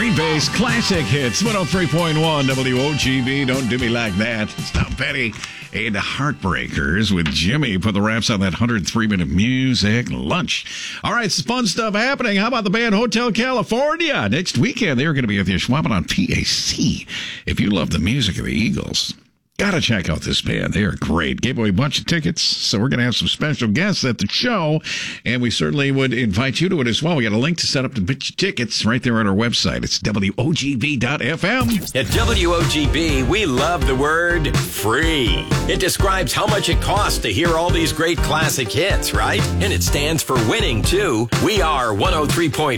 Green Bay's classic hits, 103.1 WOGB. Don't do me like that. It's Tom Petty and the Heartbreakers with Jimmy. Put the wraps on that 103-minute music lunch. All right, some fun stuff happening. How about the band Hotel California? Next weekend, they're going to be at the Schwaben PAC. If you love the music of the Eagles, gotta check out this band. They are great. Gave away a bunch of tickets, so we're going to have some special guests at the show, and we certainly would invite you to it as well. We got a link to set up to get your tickets right there on our website. It's WOGB.FM. At WOGB, we love the word free. It describes how much it costs to hear all these great classic hits, right? And it stands for winning, too. We are 103.1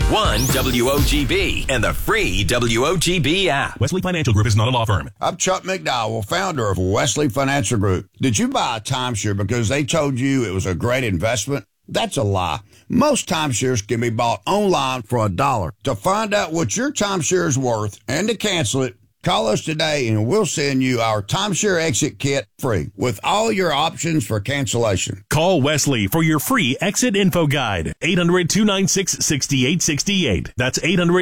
WOGB and the free WOGB app. Wesley Financial Group is not a law firm. I'm Chuck McDowell, founder of Wesley Financial Group. Did you buy a timeshare because they told you it was a great investment? That's a lie. Most timeshares can be bought online for $1. To find out what your timeshare is worth and to cancel it, call us today and we'll send you our timeshare exit kit free with all your options for cancellation. Call Wesley for your free exit info guide. 800-296-6868. That's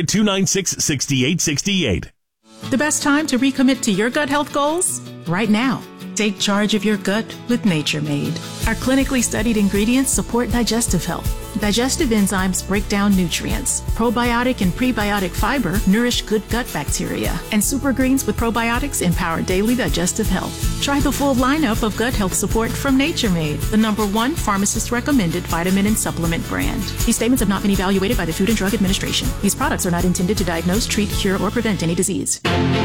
800-296-6868. The best time to recommit to your gut health goals? Right now. Take charge of your gut with Nature Made. Our clinically studied ingredients support digestive health. Digestive enzymes break down nutrients. Probiotic and prebiotic fiber nourish good gut bacteria. And super greens with probiotics empower daily digestive health. Try the full lineup of gut health support from Nature Made, the #1 pharmacist-recommended vitamin and supplement brand. These statements have not been evaluated by the Food and Drug Administration. These products are not intended to diagnose, treat, cure, or prevent any disease.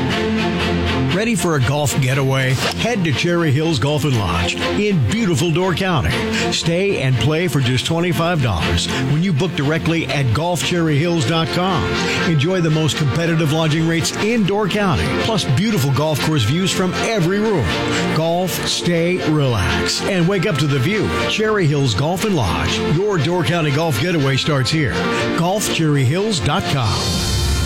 Ready for a golf getaway? Head to Cherry Hills Golf and Lodge in beautiful Door County. Stay and play for just $25 when you book directly at golfcherryhills.com. Enjoy the most competitive lodging rates in Door County, plus beautiful golf course views from every room. Golf, stay, relax, and wake up to the view. Cherry Hills Golf and Lodge. Your Door County golf getaway starts here. golfcherryhills.com.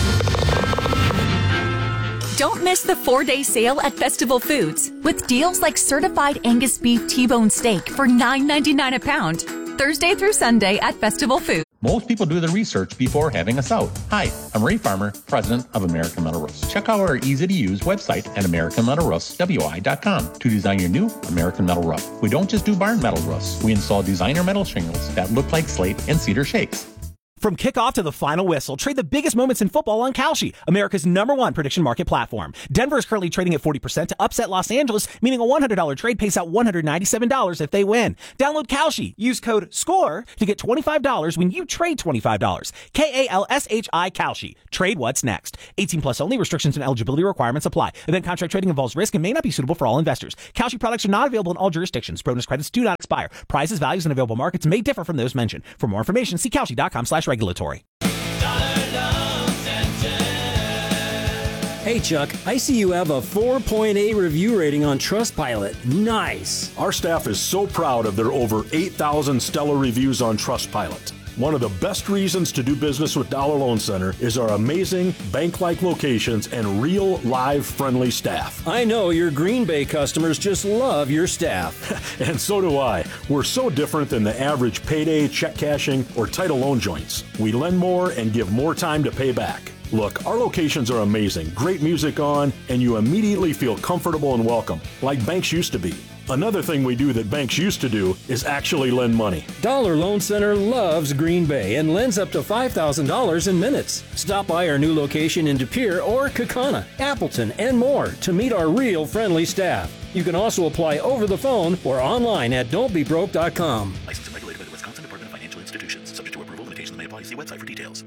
Don't miss the 4-day sale at Festival Foods with deals like certified Angus beef T-bone steak for $9.99 a pound. Thursday through Sunday at Festival Foods. Most people do the research before having us out. Hi, I'm Ray Farmer, president of American Metal Roofs. Check out our easy-to-use website at AmericanMetalRoofsWI.com to design your new American Metal Roof. We don't just do barn metal roofs. We install designer metal shingles that look like slate and cedar shakes. From kickoff to the final whistle, trade the biggest moments in football on Kalshi, America's #1 prediction market platform. Denver is currently trading at 40% to upset Los Angeles, meaning a $100 trade pays out $197 if they win. Download Kalshi. Use code SCORE to get $25 when you trade $25. KALSHI Kalshi. Trade what's next. 18 plus only. Restrictions and eligibility requirements apply. Event contract trading involves risk and may not be suitable for all investors. Kalshi products are not available in all jurisdictions. Bonus credits do not expire. Prices, values, and available markets may differ from those mentioned. For more information, see Kalshi.com/regulatory. Hey Chuck, I see you have a 4.8 review rating on Trustpilot. Nice. Our staff is so proud of their over 8,000 stellar reviews on Trustpilot. One of the best reasons to do business with Dollar Loan Center is our amazing bank-like locations and real, live, friendly staff. I know your Green Bay customers just love your staff. And so do I. We're so different than the average payday, check cashing, or title loan joints. We lend more and give more time to pay back. Look, our locations are amazing, great music on, and you immediately feel comfortable and welcome, like banks used to be. Another thing we do that banks used to do is actually lend money. Dollar Loan Center loves Green Bay and lends up to $5,000 in minutes. Stop by our new location in De Pere or Kaukauna, Appleton, and more to meet our real friendly staff. You can also apply over the phone or online at don'tbebroke.com. Licensed and regulated by the Wisconsin Department of Financial Institutions. Subject to approval, limitations may apply. See website for details.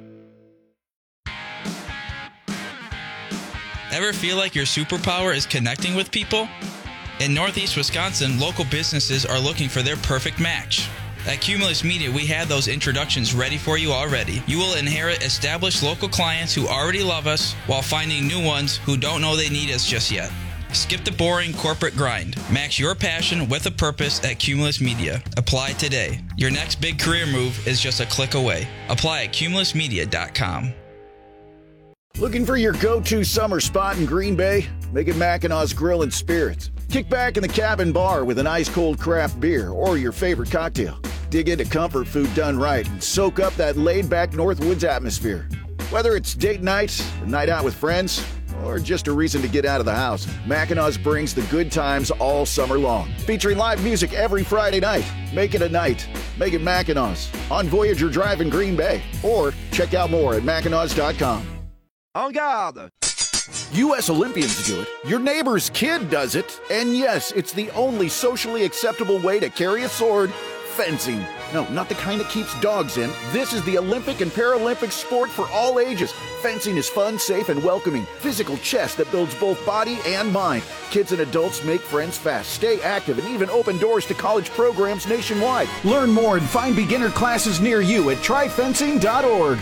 Ever feel like your superpower is connecting with people? In Northeast Wisconsin, local businesses are looking for their perfect match. At Cumulus Media, we have those introductions ready for you already. You will inherit established local clients who already love us while finding new ones who don't know they need us just yet. Skip the boring corporate grind. Match your passion with a purpose at Cumulus Media. Apply today. Your next big career move is just a click away. Apply at cumulusmedia.com. Looking for your go-to summer spot in Green Bay? Make it Mackinaw's Grill and Spirits. Kick back in the cabin bar with an ice-cold craft beer or your favorite cocktail. Dig into comfort food done right and soak up that laid-back Northwoods atmosphere. Whether it's date night, a night out with friends, or just a reason to get out of the house, Mackinac brings the good times all summer long. Featuring live music every Friday night. Make it a night. Make it Mackinac on Voyager Drive in Green Bay. Or check out more at mackinac.com. En garde! U.S. Olympians do it. Your neighbor's kid does it. And yes, it's the only socially acceptable way to carry a sword. Fencing. No, not the kind that keeps dogs in. This is the Olympic and Paralympic sport for all ages. Fencing is fun, safe, and welcoming. Physical chess that builds both body and mind. Kids and adults make friends fast, stay active, and even open doors to college programs nationwide. Learn more and find beginner classes near you at tryfencing.org.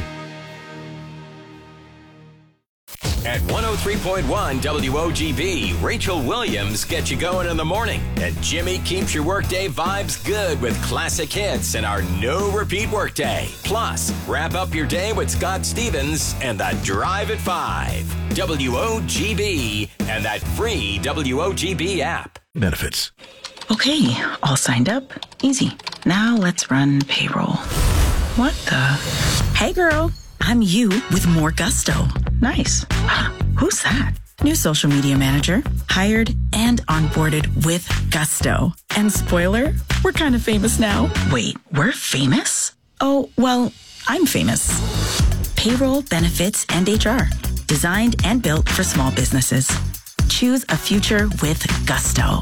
At 103.1 WOGB, Rachel Williams gets you going in the morning, and Jimmy keeps your workday vibes good with classic hits and our no-repeat workday. Plus, wrap up your day with Scott Stevens and the Drive at 5. WOGB and that free WOGB app. Benefits. Okay, all signed up. Easy. Now let's run payroll. What the? Hey, girl. I'm you with more gusto. Nice. Who's that? New social media manager. Hired and onboarded with gusto. And spoiler, we're kind of famous now. Wait, we're famous? Oh, well, I'm famous. Payroll, benefits, and HR. Designed and built for small businesses. Choose a future with gusto.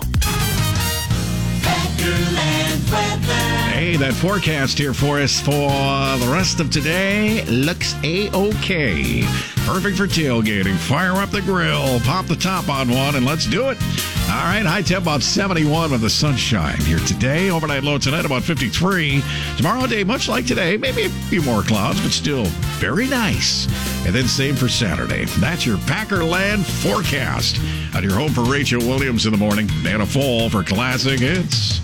Hey, that forecast here for us for the rest of today looks A-OK. Perfect for tailgating. Fire up the grill, pop the top on one, and let's do it. All right, high temp about 71 with the sunshine here today. Overnight low tonight about 53. Tomorrow day, much like today, maybe a few more clouds, but still very nice. And then same for Saturday. That's your Packerland forecast on your home for Rachel Williams in the morning. Dana Fall for Classic Hits.